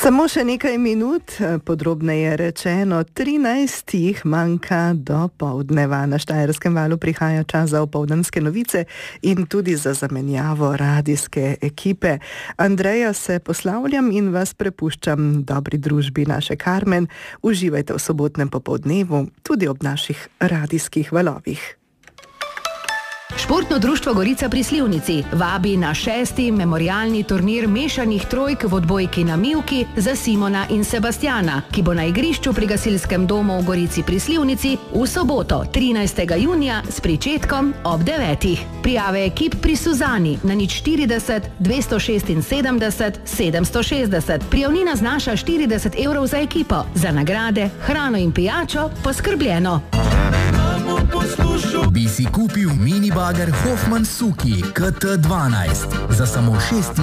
Samo še nekaj minut, podrobneje rečeno 13 jih manjka do poldneva. Na Štajerskem valu prihaja čas za opoldanske novice in tudi za zamenjavo radijske ekipe. Andreja se poslavljam in vas prepuščam dobri družbi naše Karmen. Uživajte v sobotnem popoldnevu, tudi ob naših radijskih valovih. Športno društvo Gorica pri Slivnici vabi na 6. memorialni turnir mešanih trojk v odbojki na mivki za Simona in Sebastiana, ki bo na igrišču pri Gasilskem domu v Gorici pri Slivnici v soboto 13. junija s pričetkom ob 9. Prijave ekip pri Suzani na 040 276 760. Prijavnina znaša 40 evrov za ekipo. Za nagrade, hrano in pijačo poskrbljeno. Bi si kupil minibager Hoffman Suki KT12 za samo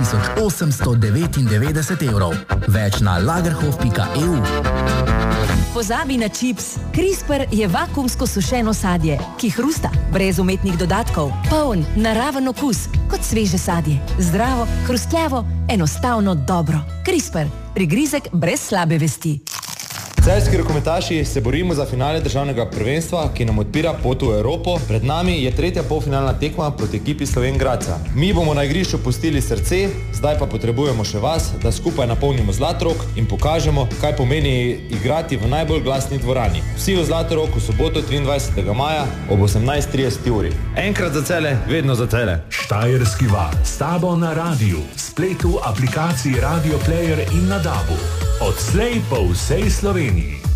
6899 evrov. Več na lagerhof.eu. Pozabi na čips. CRISPR je vakuumsko sušeno sadje, ki hrusta, brez umetnih dodatkov, poln, naraven okus, kot sveže sadje. Zdravo, hrustljavo, enostavno dobro. CRISPR. Prigrizek brez slabe vesti. Celjski rokometaši se borimo za finale državnega prvenstva, ki nam odpira pot v Evropo. Pred nami je tretja polfinalna tekma proti ekipi Slovenj Gradca. Mi bomo na igrišču pustili srce, zdaj pa potrebujemo še vas, da skupaj napolnimo Zlatorog in pokažemo, kaj pomeni igrati v najbolj glasni dvorani. Vsi v Zlatorog v soboto 23. maja ob 18:30 uri. Enkrat za Celje, vedno za Celje. Štajerski val, s tabo na radiju, spletu, aplikaciji Radio Player in na DAB-u. Odslej po vsej Sloveniji.